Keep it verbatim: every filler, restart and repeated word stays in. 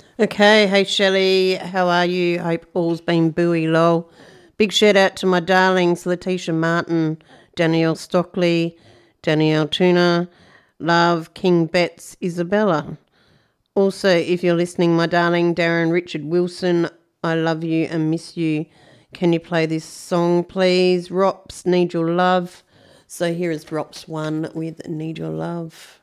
Okay, hey Shelley, how are you? Hope all's been buoy lol. Big shout out to my darlings Letitia Martin, Danielle Stockley, Danielle Tuna, Love, King Betts, Isabella. Also, if you're listening, my darling Darren Richard Wilson, I love you and miss you. Can you play this song, please? Rops, Need Your Love. So here is Rops one with Need Your Love.